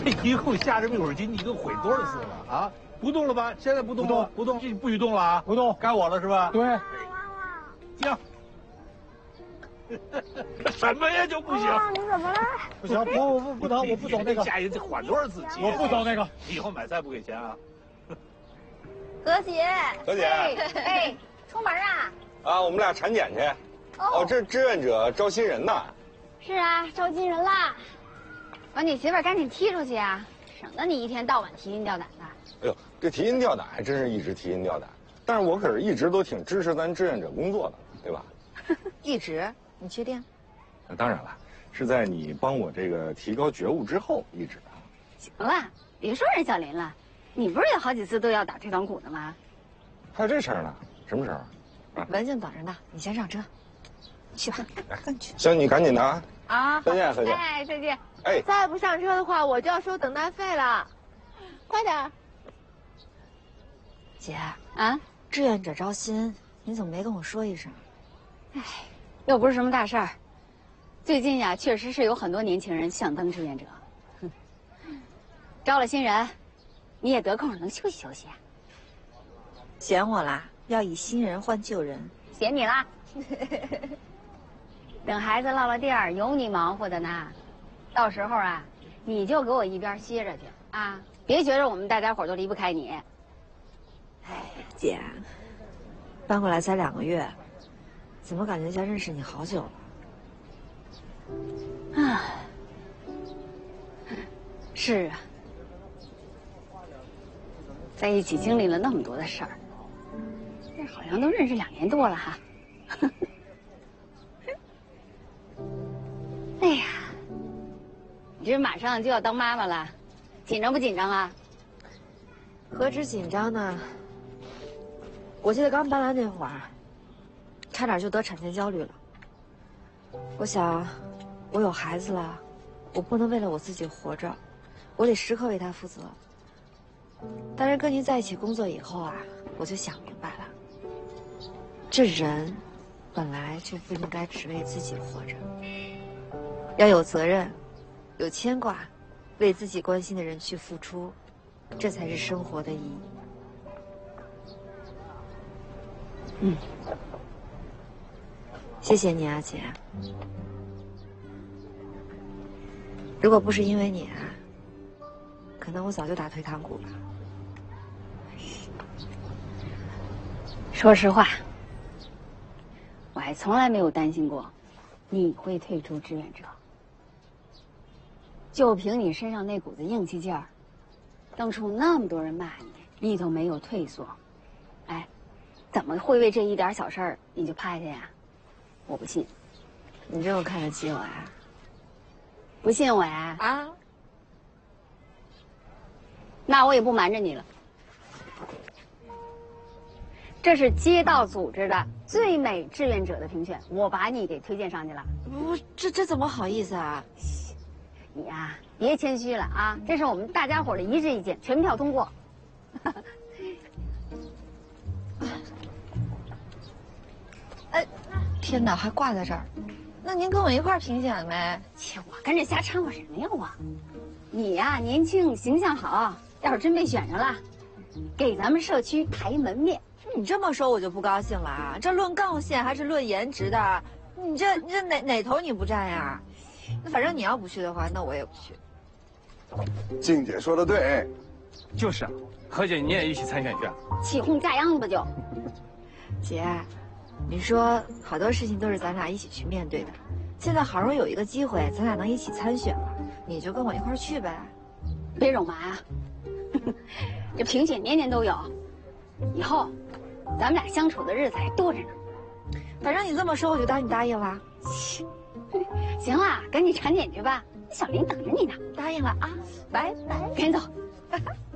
这一共下这么一会儿棋，你都毁多少次了啊？不动了吧？现在不动了，不动，这不许动了啊！ 不动， 该我了是吧？ 对。 行。什么呀就不行？ 你怎么了？ 不行，不能，我不走那个。 下一次缓多少次棋？ 我不走那个。 以后买菜不给钱啊？ 何姐， 何姐， 哎，出门啊？ 啊，我们俩产检去。哦，这志愿者招新人呢。 是啊，招新人啦。把你媳妇儿赶紧踢出去啊，省得你一天到晚提心吊胆的。 哎呦，这提心吊胆还真是一直提心吊胆，但是我可是一直都挺支持咱志愿者工作的，对吧？ 一直？你确定？ 当然了，是在你帮我这个提高觉悟之后一直啊。 行了，别说人小林了，你不是有好几次都要打退堂鼓的吗？ 还有这事儿呢？什么时候？啊， 文静等着呢，你先上车，去吧，跟去。 行，你赶紧的啊。 啊， 再见，何姐。 哎，再见。 哎， 再不上车的话，我就要收等待费了。快点。 姐啊， 志愿者招新，你怎么没跟我说一声？ 哎，又不是什么大事儿。最近呀，确实是有很多年轻人想当志愿者。招了新人，你也得空能休息休息啊。 嫌我啦？要以新人换旧人？ 嫌你啦。等孩子落了地儿，有你忙活的呢。到时候啊，你就给我一边歇着去啊，别觉着我们大家伙都离不开你。 哎，姐，搬过来才2个月，怎么感觉像认识你好久了？ 啊，是啊，在一起经历了那么多的事儿，这好像都认识2年多了哈。哎呀，你这马上就要当妈妈了，紧张不紧张啊？ 何止紧张呢？我记得刚搬来那会儿，差点就得产前焦虑了。我想，我有孩子了，我不能为了我自己活着，我得时刻为他负责。但是跟您在一起工作以后啊，我就想明白了，这人本来就不应该只为自己活着，要有责任，有牵挂，为自己关心的人去付出，这才是生活的意义。嗯，谢谢你啊，姐。如果不是因为你啊，可能我早就打退堂鼓了。 说实话，我还从来没有担心过你会退出志愿者。就凭你身上那股子硬气劲儿，当初那么多人骂你，你都没有退缩。哎，怎么会为这一点小事儿你就趴下呀？我不信。 你这么看得起我呀？ 不信我呀？ 啊？ 那我也不瞒着你了。这是街道组织的最美志愿者的评选，我把你给推荐上去了。 不，这怎么好意思啊？ 你呀，别谦虚了啊！这是我们大家伙的一致意见，全票通过。 哎，天哪，还挂在这儿。那您跟我一块儿评选呗？ 切，我跟着瞎掺和什么呀我？你呀，年轻，形象好，要是真被选上了，给咱们社区抬门面。 你这么说我就不高兴了啊！这论杠线还是论颜值的？你这哪头你不占呀？那反正你要不去的话，那我也不去。 静姐说的对， 就是啊，何姐你也一起参选去啊？ 起哄架秧子吧就。 姐，你说好多事情都是咱俩一起去面对的，现在好容易有一个机会，咱俩能一起参选了，你就跟我一块儿去呗。 别肉麻啊！这评选年年都有，以后咱们俩相处的日子还多着呢。 反正你这么说，我就当你答应了。 行了，赶紧产检去吧，小林等着你呢。 答应了啊，拜拜， 赶紧走。